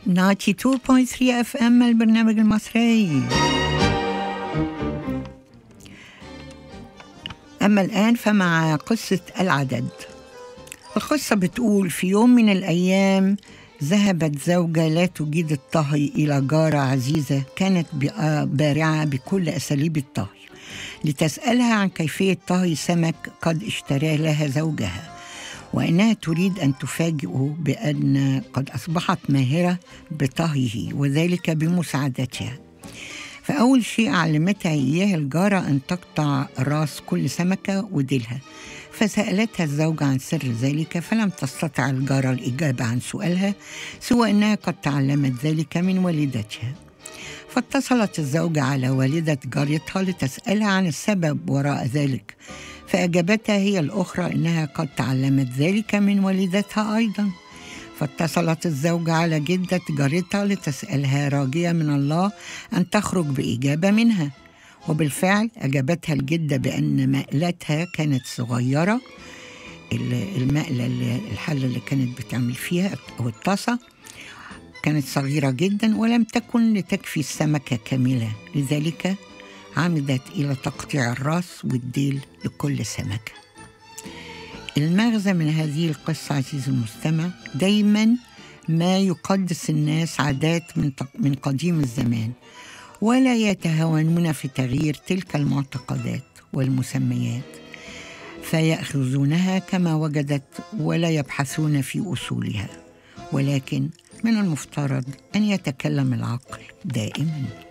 92.3 FM البرنامج المصري. أما الآن فمع قصة العدد. القصة بتقول: في يوم من الأيام ذهبت زوجة لا تجيد الطهي إلى جارة عزيزة كانت بارعة بكل أساليب الطهي لتسألها عن كيفية طهي سمك قد اشتراه لها زوجها، وإنها تريد أن تفاجئه بأن قد أصبحت ماهرة بطهيه وذلك بمساعدتها. فأول شيء علمتها إياه الجارة أن تقطع رأس كل سمكة وديلها، فسألتها الزوجة عن سر ذلك، فلم تستطع الجارة الإجابة عن سؤالها سوى أنها قد تعلمت ذلك من والدتها. فاتصلت الزوجة على والدة جارتها لتسألها عن السبب وراء ذلك، فأجابتها هي الأخرى إنها قد تعلمت ذلك من والدتها أيضا. فاتصلت الزوجة على جدة جارتها لتسألها راجية من الله أن تخرج بإجابة منها، وبالفعل أجابتها الجدة بأن مقلتها كانت صغيرة، المقلة الحلة اللي كانت بتعمل فيها أو الطاسة كانت صغيرة جدا ولم تكن لتكفي السمكة كاملة، لذلك عمدت إلى تقطيع الرأس والديل لكل سمكة. المغزى من هذه القصة عزيزي المستمع: دايما ما يقدس الناس عادات من قديم الزمان، ولا يتهاونون في تغيير تلك المعتقدات والمسميات، فيأخذونها كما وجدت ولا يبحثون في أصولها، ولكن من المفترض أن يتكلم العقل دائما.